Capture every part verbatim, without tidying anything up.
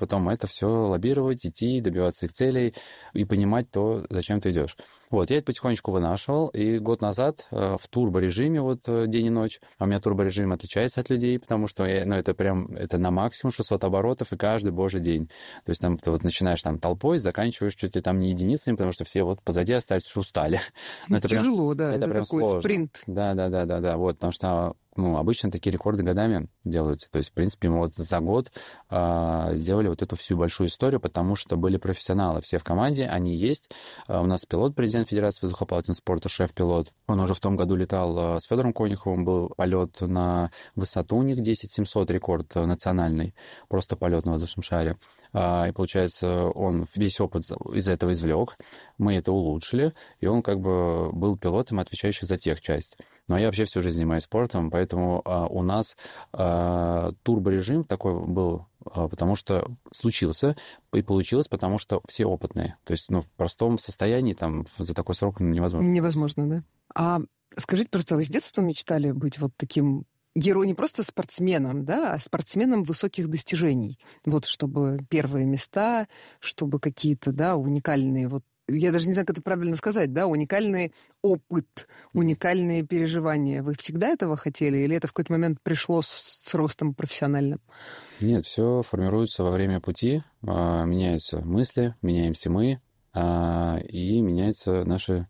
потом это все лоббировать, идти, добиваться их целей и понимать то, зачем ты идешь. Вот, я это потихонечку вынашивал, и год назад в турборежиме, вот день и ночь, а у меня турборежим отличается от людей, потому что я, ну, это прям, это на максимум шестьсот оборотов, и каждый божий день. То есть там ты вот начинаешь там толпой, заканчиваешь чуть ли там не единицами, потому что все вот позади остались, что устали. Но это тяжело, прям, да, это, это прям такой сложно. Спринт. Да, да, да, да, да, вот, потому что ну, обычно такие рекорды годами делаются. То есть, в принципе, мы вот за год э, сделали вот эту всю большую историю, потому что были профессионалы все в команде, они есть. Э, у нас пилот, президент Федерации воздухоплавательного спорта, шеф-пилот. Он уже в том году летал э, с Федором Конюховым, был полет на высоту у них десять семьсот, рекорд национальный, просто полет на воздушном шаре. И, получается, он весь опыт из этого извлек, мы это улучшили, и он как бы был пилотом, отвечающим за техчасть. Но я вообще всю жизнь занимаюсь спортом, поэтому у нас турборежим такой был, потому что случился, и получилось, потому что все опытные. То есть ну, в простом состоянии там за такой срок невозможно. Невозможно, да. А скажите, пожалуйста, вы с детства мечтали быть вот таким... Герой не просто спортсменом, да, а спортсменом высоких достижений. Вот чтобы первые места, чтобы какие-то, да, уникальные, вот, я даже не знаю, как это правильно сказать, да, уникальный опыт, уникальные переживания. Вы всегда этого хотели? Или это в какой-то момент пришло с, с ростом профессиональным? Нет, все формируется во время пути, меняются мысли, меняемся мы, и меняются наши...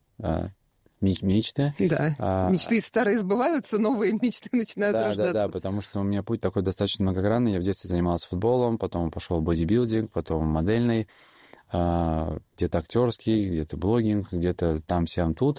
мечты. Да, а, мечты старые сбываются, новые мечты начинают да, рождаться. Да, да, потому что у меня путь такой достаточно многогранный. Я в детстве занимался футболом, потом пошел в бодибилдинг, потом модельный, где-то актерский, где-то блогинг, где-то там-сям тут,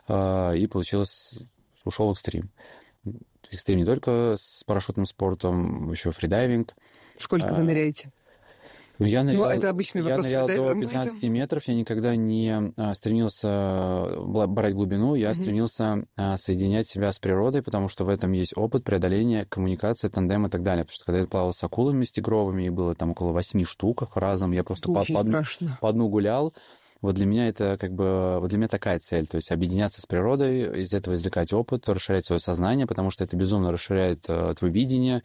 и получилось, ушел в экстрим. Экстрим не только с парашютным спортом, еще фридайвинг. Сколько вы ныряете? Ну, я нырял, ну, это обычный вопрос. Я нырял до пятнадцати метров, я никогда не стремился брать глубину, я mm-hmm. стремился соединять себя с природой, потому что в этом есть опыт преодоления, коммуникация, тандем и так далее. Потому что когда я плавал с акулами, с тигровыми, их было там около восьми штук разом, я просто по, по, одну, по одну гулял. Вот для меня это как бы, вот для меня такая цель, то есть объединяться с природой, из этого извлекать опыт, расширять свое сознание, потому что это безумно расширяет твое видение,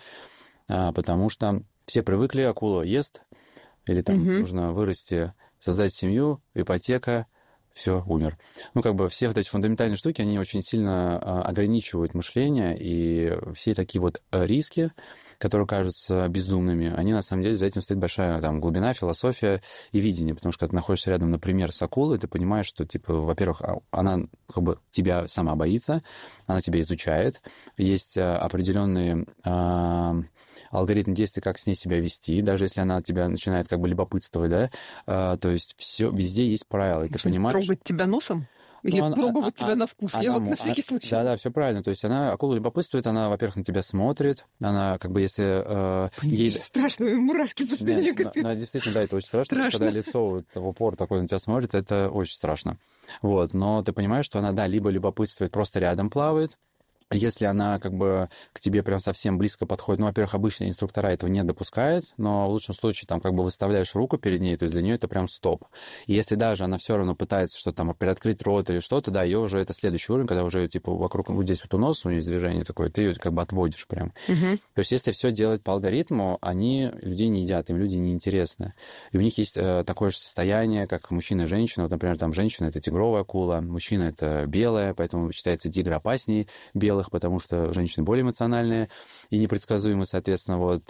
потому что все привыкли, акула ест, или там угу. нужно вырасти, создать семью, ипотека, все, умер. Ну, как бы все вот эти фундаментальные штуки, они очень сильно ограничивают мышление, и все такие вот риски, которые кажутся бездумными, они на самом деле за этим стоит большая там глубина, философия и видение, потому что когда ты находишься рядом, например, с акулой, ты понимаешь, что, типа, во-первых, она как бы тебя сама боится, она тебя изучает, есть определенные э, алгоритмы действий, как с ней себя вести, даже если она тебя начинает как бы любопытствовать, да, э, то есть все везде есть правила, и ты понимаешь... Трогать тебя носом? Или ну, пробовать она, тебя на вкус. Она, Я вот на всякий она, случай. Да, да, все правильно. То есть она, акула любопытствует, она, во-первых, на тебя смотрит, она как бы если... Э, ей... Страшно, мурашки по спине да, капец. Да, действительно, да, это очень страшно. страшно. Когда лицо вот, в упор такой на тебя смотрит, это очень страшно. Вот, но ты понимаешь, что она, да, либо любопытствует, просто рядом плавает, если она как бы к тебе прям совсем близко подходит, ну, во-первых, обычно инструктора этого не допускают, но в лучшем случае там как бы выставляешь руку перед ней, то есть для нее это прям стоп. И если даже она все равно пытается что-то там приоткрыть рот или что-то, да, ее уже это следующий уровень, когда уже типа вокруг вот здесь вот у носа у нее движение такое, ты ее как бы отводишь прям. Угу. То есть если все делать по алгоритму, они людей не едят, им люди неинтересны. И у них есть э, такое же состояние, как мужчина и женщина. Вот, например, там женщина — это тигровая акула, мужчина — это белая, поэтому считается тигр опаснее белых, потому что женщины более эмоциональные и непредсказуемые, соответственно, вот,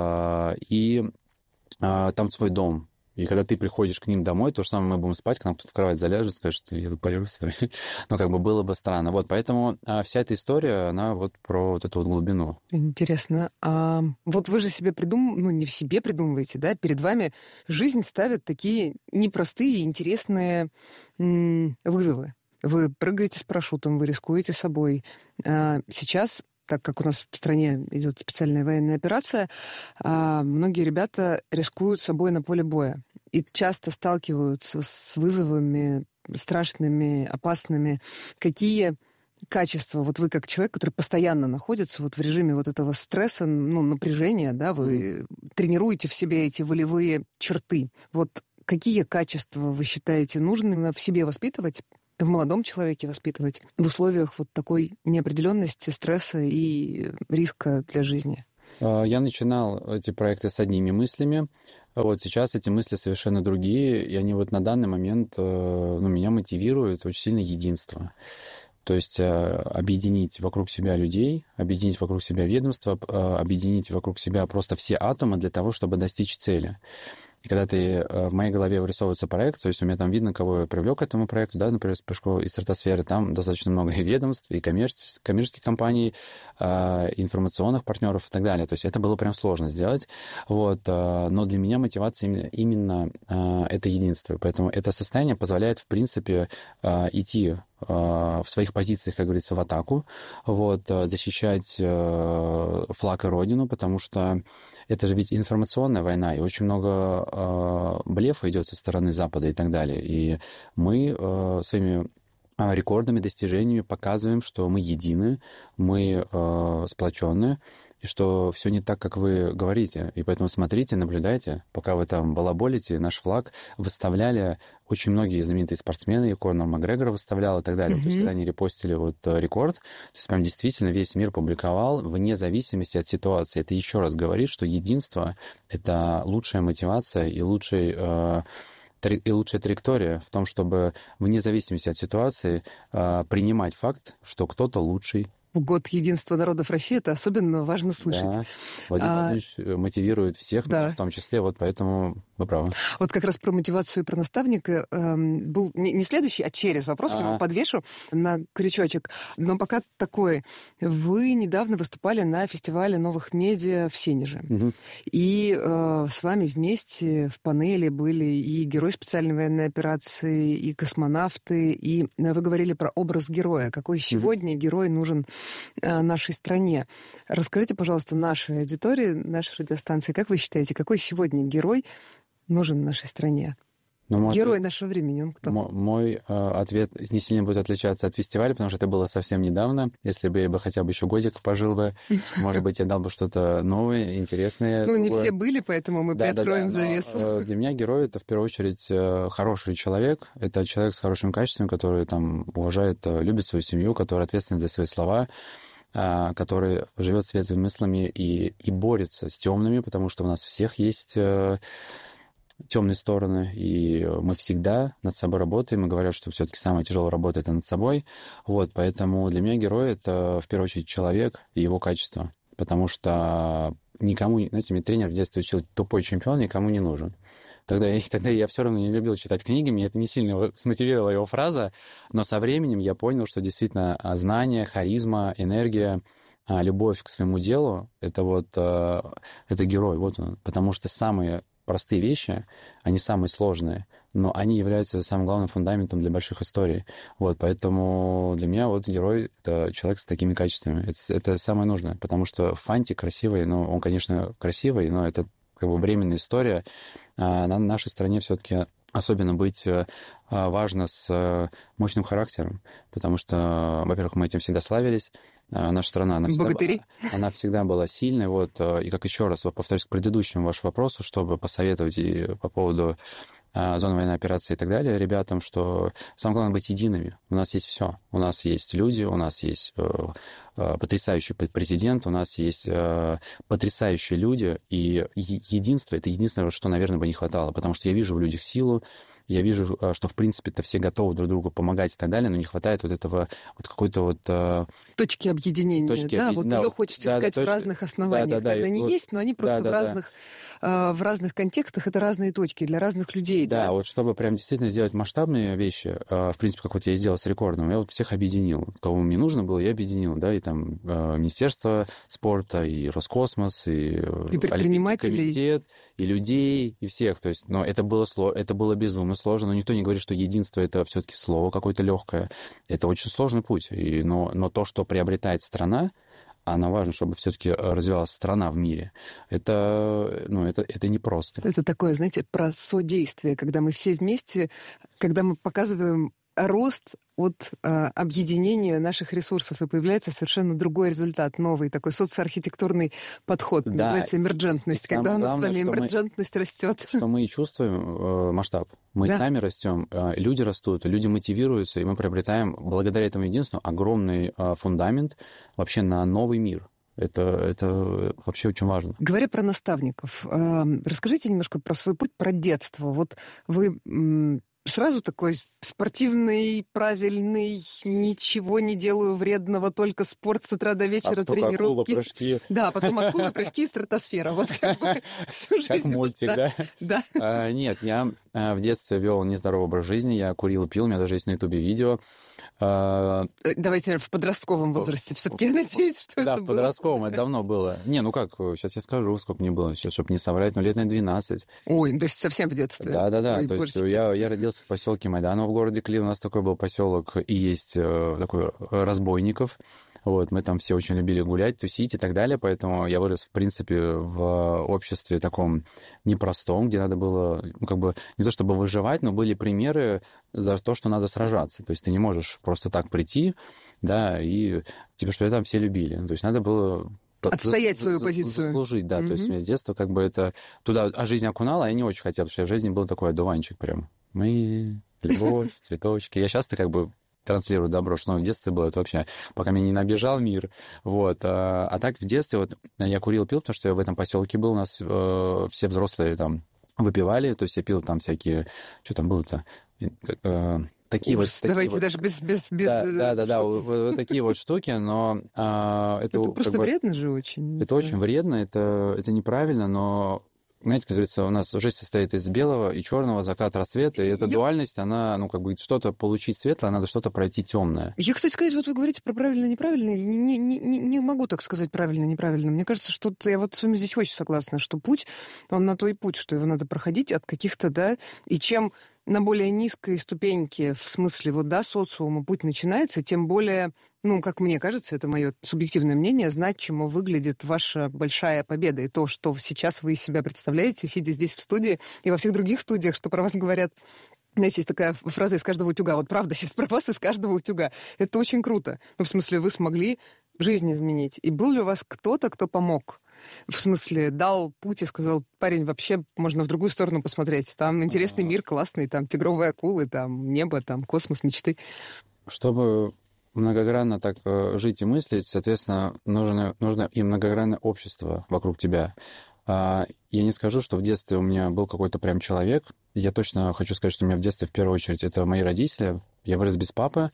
и там свой дом. И когда ты приходишь к ним домой, то же самое мы будем спать, к нам кто-то в кровать заляжет, скажет, что я тут полюсь. Ну, как бы было бы странно. Вот, поэтому вся эта история, она вот про вот эту вот глубину. Интересно. А вот вы же себе придумываете, ну, не в себе придумываете, да, перед вами жизнь ставит такие непростые, интересные м- вызовы. Вы прыгаете с парашютом, вы рискуете собой. Сейчас, так как у нас в стране идет специальная военная операция, многие ребята рискуют собой на поле боя и часто сталкиваются с вызовами страшными, опасными. Какие качества, вот вы как человек, который постоянно находится вот в режиме вот этого стресса, ну, напряжения, да, вы mm. тренируете в себе эти волевые черты. Вот какие качества вы считаете нужным в себе воспитывать, в молодом человеке воспитывать в условиях вот такой неопределенности, стресса и риска для жизни? Я начинал эти проекты с одними мыслями. Вот сейчас эти мысли совершенно другие, и они вот на данный момент, ну, меня мотивируют очень сильно единство. То есть объединить вокруг себя людей, объединить вокруг себя ведомства, объединить вокруг себя просто все атомы для того, чтобы достичь цели. И когда ты, в моей голове вырисовывается проект, то есть у меня там видно, кого я привлек к этому проекту, да, например, с прыжков из стратосферы, там достаточно много и ведомств, и коммерц... коммерческих компаний, э, информационных партнеров и так далее. То есть это было прям сложно сделать. Вот. Э, но для меня мотивация именно, именно э, это единство. Поэтому это состояние позволяет, в принципе, э, идти в своих позициях, как говорится, в атаку, вот, защищать флаг и родину, потому что это же ведь информационная война, и очень много блефа идет со стороны Запада и так далее. И мы своими рекордами, достижениями показываем, что мы едины, мы сплоченные, и что все не так, как вы говорите. И поэтому смотрите, наблюдайте, пока вы там балаболите, наш флаг выставляли очень многие знаменитые спортсмены, и Конор Макгрегор выставлял и так далее. Mm-hmm. То есть когда они репостили вот рекорд, то есть прям действительно весь мир публиковал вне зависимости от ситуации. Это еще раз говорит, что единство — это лучшая мотивация и лучший... Э, и лучшая траектория в том, чтобы вне зависимости от ситуации э, принимать факт, что кто-то лучший. В год единства народов России это особенно важно слышать. Да, Владимир а... Владимирович мотивирует всех, да. В том числе, вот поэтому вы правы. Вот как раз про мотивацию и про наставника эм, был не, не следующий, а через вопрос, я его подвешу на крючочек. Но пока такой. Вы недавно выступали на фестивале новых медиа в Сенеже. Угу. И э, с вами вместе в панели были и герой специальной военной операции, и космонавты, и вы говорили про образ героя. Какой сегодня угу. герой нужен нашей стране. Расскажите, пожалуйста, нашей аудитории, нашей радиостанции, как вы считаете, какой сегодня герой нужен нашей стране? Ну, может, герой нашего времени, он кто? Мой, мой э, ответ не сильно будет отличаться от фестиваля, потому что это было совсем недавно. Если бы я бы хотя бы еще годик пожил бы, может быть, я дал бы что-то новое, интересное. Ну, не все были, поэтому мы приоткроем завесу. Для меня герой — это, в первую очередь, хороший человек. Это человек с хорошим качеством, который там уважает, любит свою семью, который ответственен за свои слова, который живет светлыми мыслями и, и борется с темными, потому что у нас всех есть темные стороны, и мы всегда над собой работаем, и говорят, что все-таки самая тяжелая работа — это над собой. Вот, поэтому для меня герой — это, в первую очередь, человек и его качество, потому что никому, знаете, мне тренер в детстве учил: тупой чемпион никому не нужен. Тогда я, тогда я все равно не любил читать книги, меня это не сильно смотивировала его фраза, но со временем я понял, что действительно знания, харизма, энергия, любовь к своему делу — это вот, это герой, вот он, потому что самые простые вещи, они самые сложные, но они являются самым главным фундаментом для больших историй. Вот, поэтому для меня вот герой — это человек с такими качествами. Это, это самое нужное, потому что фантик красивый, ну, он, конечно, красивый, но это как бы временная история. А на нашей стране все-таки особенно быть важно с мощным характером, потому что, во-первых, мы этим всегда славились. Наша страна, она всегда, она всегда была сильной. Вот, и как еще раз повторюсь к предыдущему вашему вопросу, чтобы посоветовать и по поводу зоны военной операции и так далее ребятам, что самое главное — быть едиными. У нас есть все. У нас есть люди, у нас есть потрясающий президент, у нас есть потрясающие люди, и единство — это единственное, что, наверное, бы не хватало, потому что я вижу в людях силу, я вижу, что, в принципе-то, все готовы друг другу помогать и так далее, но не хватает вот этого, вот какой-то вот... Точки объединения, точки да? Объедин... Вот да, ее хочется да, искать да, в точки... разных основаниях. Да, да, да, они вот... есть, но они просто да, да, в, разных, да. в разных контекстах, это разные точки для разных людей. Да, да, вот чтобы прям действительно сделать масштабные вещи, в принципе, как вот я и сделал с рекордом, я вот всех объединил. Кого мне нужно было, я объединил, да, и там Министерство спорта, и Роскосмос, и, и Олимпийский комитет, и людей, и всех. То есть, но это было, сложно, это было безумно сложно, но никто не говорит, что единство — это все-таки слово какое-то легкое. Это очень сложный путь. И, но, но то, что приобретает страна, она важно, чтобы все-таки развивалась страна в мире. Это, ну, это, это непросто. Это такое, знаете, про содействие, когда мы все вместе, когда мы показываем рост от э, объединения наших ресурсов, и появляется совершенно другой результат, новый такой социоархитектурный подход, да, называется эмерджентность, когда у нас главное, с вами эмерджентность мы, растет. Что мы и чувствуем э, масштаб. Мы да. сами растем, э, люди растут, люди мотивируются, и мы приобретаем благодаря этому единству огромный э, фундамент вообще на новый мир. Это, это вообще очень важно. Говоря про наставников, расскажите немножко про свой путь, про детство. Вот вы сразу такой спортивный, правильный, ничего не делаю вредного, только спорт с утра до вечера, а потом тренировки. Акула, прыжки. Да, потом акула, прыжки и стратосфера. Вот как бы всю жизнь. Как мультик, да? Да. А, нет, я в детстве вел нездоровый образ жизни, я курил и пил, у меня даже есть на Ютубе видео. А... Давайте в подростковом возрасте все-таки, я надеюсь, что да, это в было. подростковом это давно было. Не, ну как, сейчас я скажу, сколько мне было сейчас, чтобы не соврать, ну лет на двенадцать. Ой, то есть совсем в детстве. Да-да-да, Ой, то есть я, я родился в поселке Майданово в городе Клин, у нас такой был поселок и есть э, такой Разбойников. Вот, мы там все очень любили гулять, тусить и так далее, поэтому я вырос, в принципе, в обществе таком непростом, где надо было, ну, как бы, не то чтобы выживать, но были примеры за то, что надо сражаться. То есть ты не можешь просто так прийти, да, и типа, что это там все любили. То есть надо было... Отстоять свою за, позицию. Заслужить, да. Mm-hmm. То есть меня с детства как бы это... Туда а жизнь окунала, а я не очень хотел, потому что я в жизни был такой одуванчик прям. Мы, любовь, цветочки. Я часто как бы транслирую добро, что в детстве было, это вообще, пока меня не набежал мир, вот, а, а так в детстве вот я курил, пил, потому что я в этом поселке был, у нас э, все взрослые там выпивали, то есть я пил там всякие, что там было-то, э, такие Ужас, вот... Давайте вот, даже без... без, без... Да, да, да, да вот, вот такие вот штуки, но... А, это это просто как бы, вредно же очень. Это очень вредно, это, это неправильно, но... Знаете, как говорится, у нас жизнь состоит из белого и черного, закат, рассвет, и эта Я... дуальность, она, ну, как бы, что-то получить светлое, надо что-то пройти темное. Я, кстати, сказать, вот вы говорите про правильно-неправильно, я не, не, не, не могу так сказать правильно-неправильно. Мне кажется, что я вот с вами здесь очень согласна, что путь, он на то и путь, что его надо проходить от каких-то, да, и чем на более низкой ступеньке, в смысле, вот, да, социума путь начинается, тем более, ну, как мне кажется, это мое субъективное мнение, знать, чему выглядит ваша большая победа. И то, что сейчас вы из себя представляете, сидя здесь в студии и во всех других студиях, что про вас говорят. У нас есть такая фраза из каждого утюга. Вот правда, сейчас про вас из каждого утюга. Это очень круто. Ну, в смысле, вы смогли жизнь изменить. И был ли у вас кто-то, кто помог? В смысле, дал путь и сказал, парень, вообще можно в другую сторону посмотреть. Там интересный мир, классный, там тигровые акулы, там небо, там космос, мечты. Чтобы многогранно так жить и мыслить, соответственно, нужно, нужно и многогранное общество вокруг тебя. Я не скажу, что в детстве у меня был какой-то прям человек. Я точно хочу сказать, что у меня в детстве, в первую очередь, это мои родители. Я вырос без папы,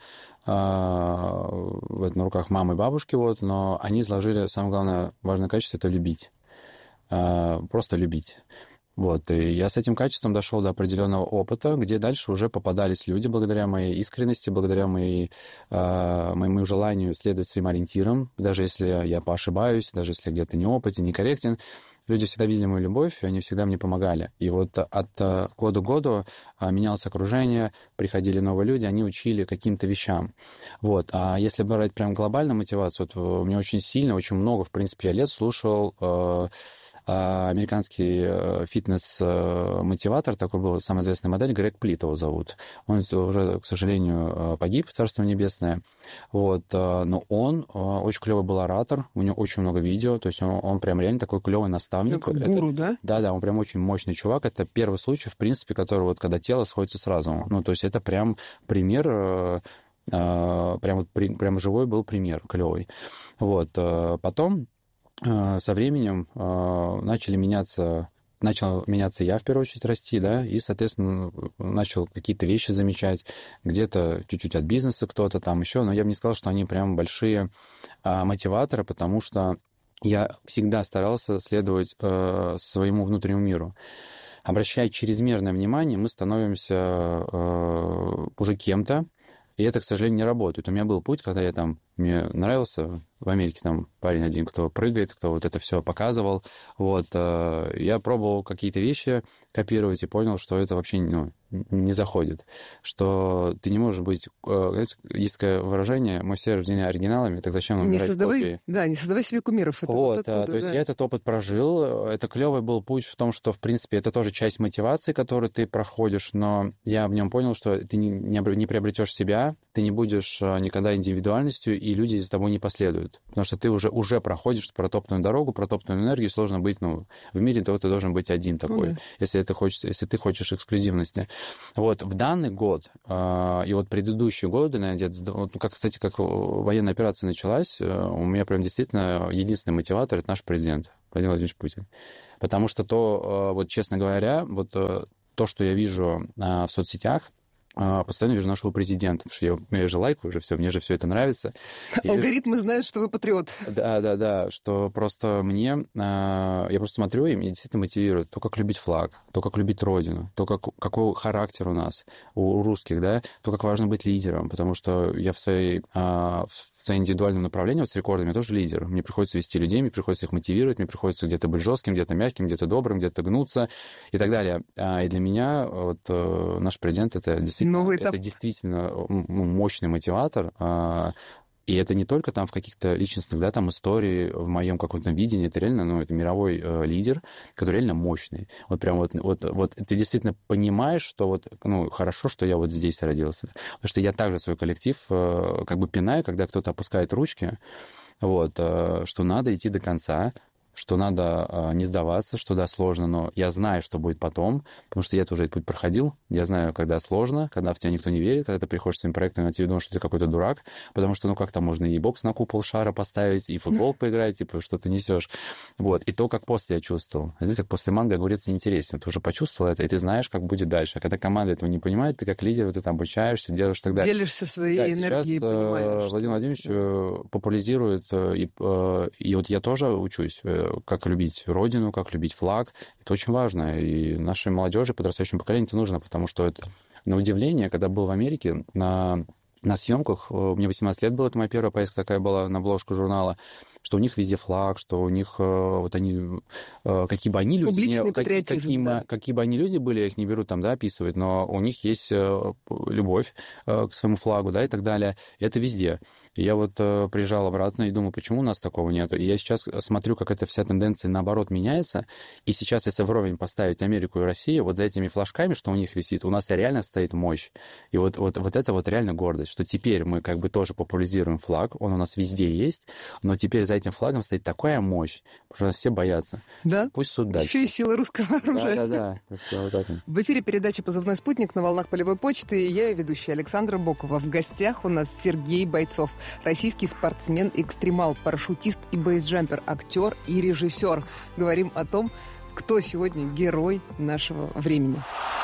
на руках мамы и бабушки, вот, но они изложили самое главное, важное качество — это любить. Просто любить. Вот, и я с этим качеством дошел до определенного опыта, где дальше уже попадались люди благодаря моей искренности, благодаря моей, э, моему желанию следовать своим ориентирам, даже если я поошибаюсь, даже если где-то неопытен, некорректен. Люди всегда видели мою любовь, и они всегда мне помогали. И вот от года к году менялось окружение, приходили новые люди, они учили каким-то вещам. Вот. А если брать прям глобальную мотивацию, то мне очень сильно, очень много, в принципе, я лет слушал... Э, американский фитнес-мотиватор, такой был, самая известная модель, Грег Плит его зовут. Он уже, к сожалению, погиб, Царство Небесное. Вот. Но он очень клевый был оратор, у него очень много видео, то есть он, он прям реально такой клевый наставник. Как гуру, да? Да, да, он прям очень мощный чувак. Это первый случай, в принципе, который вот когда тело сходится с разумом. Ну, то есть это прям пример... Прям, вот, прям живой был пример, клевый. Вот. Потом со временем начали меняться, начал меняться я, в первую очередь, расти, да, и, соответственно, начал какие-то вещи замечать, где-то чуть-чуть от бизнеса кто-то там еще, но я бы не сказал, что они прям большие мотиваторы, потому что я всегда старался следовать своему внутреннему миру. Обращая чрезмерное внимание, мы становимся уже кем-то, и это, к сожалению, не работает. У меня был путь, когда я там, мне нравился в Америке там парень один, кто прыгает, кто вот это все показывал. Вот, я пробовал какие-то вещи копировать и понял, что это вообще, ну, не заходит. Что ты не можешь быть... Знаете, есть такое выражение: «Мы все рождены оригиналами, так зачем нам играть копии?» Да, не создавай себе кумиров. Это вот, вот оттуда, то есть да. я этот опыт прожил. Это клевый был путь в том, что, в принципе, это тоже часть мотивации, которую ты проходишь, но я в нем понял, что ты не, не приобретешь себя, ты не будешь никогда индивидуальностью, и люди за тобой не последуют. Потому что ты уже, уже проходишь протоптанную дорогу, протоптанную энергию, сложно быть, ну, в мире того ты должен быть один такой, ну, да. если, это хочешь, если ты хочешь эксклюзивности. Вот, в данный год, э, и вот предыдущие годы, наверное, где-то, вот, ну, как, кстати, как военная операция началась, э, у меня прям действительно единственный мотиватор — это наш президент Владимир Владимирович Путин. Потому что то, э, вот, честно говоря, вот э, то, что я вижу э, в соцсетях, постоянно вижу нашего президента, потому что я, я же лайкаю уже все, мне же все это нравится. Алгоритмы знают, что вы патриот. Да, да, да, что просто мне, я просто смотрю, и меня действительно мотивирует то, как любить флаг, то, как любить родину, то, как, какой характер у нас, у русских, да, то, как важно быть лидером, потому что я в своей, в своем индивидуальном направлении, вот с рекордами, я тоже лидер. Мне приходится вести людей, мне приходится их мотивировать, мне приходится где-то быть жестким, где-то мягким, где-то добрым, где-то гнуться и так далее. И для меня вот наш президент — это действительно Новый этап. Это действительно ну, мощный мотиватор. И это не только там в каких-то личностных, да, там истории, в моем каком-то видении, это реально, ну, это мировой э, лидер, который реально мощный. Вот прям вот, вот, вот ты действительно понимаешь, что вот, ну, хорошо, что я вот здесь родился. Потому что я также свой коллектив э, как бы пинаю, когда кто-то опускает ручки, вот, э, что надо идти до конца, что надо э, не сдаваться, что да, сложно, но я знаю, что будет потом, потому что я тоже этот путь проходил. Я знаю, когда сложно, когда в тебя никто не верит, когда ты приходишь с своим проектом, а тебе думают, что ты какой-то дурак, потому что, ну, как там можно и бокс на купол шара поставить, и футбол поиграть, типа, что ты несешь. Вот. И то, как после я чувствовал. Знаете, как после манго, говорится, интереснее. Ты уже почувствовал это, и ты знаешь, как будет дальше. А когда команда этого не понимает, ты как лидер, вот это обучаешься, делаешь и так далее. Делишься своей да, энергией, сейчас, понимаешь. Владимир Владимирович популяризирует, и, и вот я тоже учусь, как любить родину, как любить флаг. Это очень важно. И нашей молодежи, подрастающему поколению это нужно, потому что это, на удивление, когда был в Америке на, на съемках, мне восемнадцать лет было, это моя первая поездка такая была на обложку журнала, что у них везде флаг, что у них вот они, какие бы они люди, не, какие, какие, да. какие бы они люди были, я их не беру там, да, описывать, но у них есть любовь к своему флагу, да, и так далее. И это везде. И я вот приезжал обратно и думаю, почему у нас такого нет? И я сейчас смотрю, как эта вся тенденция наоборот меняется. И сейчас, если вровень поставить Америку и Россию, вот за этими флажками, что у них висит, у нас реально стоит мощь. И вот, вот, вот это вот реально гордость, что теперь мы как бы тоже популяризируем флаг, он у нас везде есть, но теперь за этим флагом стоит такая мощь, потому что все боятся. Да? Пусть суд дальше. Еще и сила русского оружия. Да-да-да. Вот в эфире передача «Позывной спутник» на волнах полевой почты. Я и ведущая Александра Бокова. В гостях у нас Сергей Бойцов, российский спортсмен-экстремал, парашютист и бейсджампер, актер и режиссер. Говорим о том, кто сегодня герой нашего времени.